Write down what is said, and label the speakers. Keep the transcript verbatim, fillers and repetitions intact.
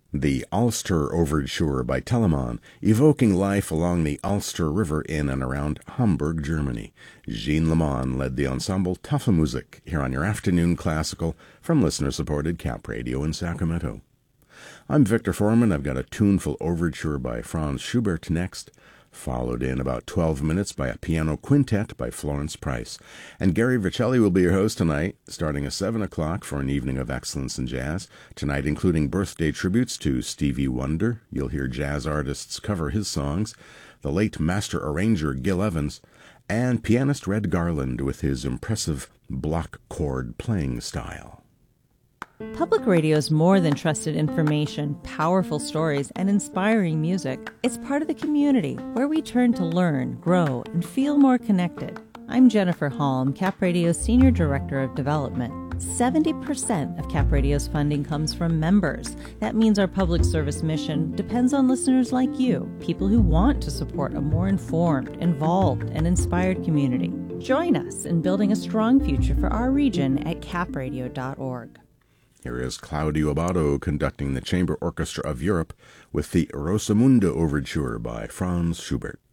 Speaker 1: The Ulster Overture by Telemann, evoking life along the Ulster River in and around Hamburg, Germany. Jean Lamont led the ensemble Tafel Musik here on your afternoon classical from listener-supported Cap Radio in Sacramento. I'm Victor Foreman. I've got a tuneful overture by Franz Schubert next, followed in about twelve minutes by a piano quintet by Florence Price. And Gary Vercelli will be your host tonight, starting at seven o'clock for an evening of excellence in jazz. Tonight including birthday tributes to Stevie Wonder. You'll hear jazz artists cover his songs, the late master arranger Gil Evans, and pianist Red Garland with his impressive block chord playing style.
Speaker 2: Public radio is more than trusted information, powerful stories, and inspiring music. It's part of the community where we turn to learn, grow, and feel more connected. I'm Jennifer Halm, Cap Radio's Senior Director of Development. seventy percent of Cap Radio's funding comes from members. That means our public service mission depends on listeners like you, people who want to support a more informed, involved, and inspired community. Join us in building a strong future for our region at cap radio dot org.
Speaker 1: Here is Claudio Abbado conducting the Chamber Orchestra of Europe with the Rosamunde Overture by Franz Schubert.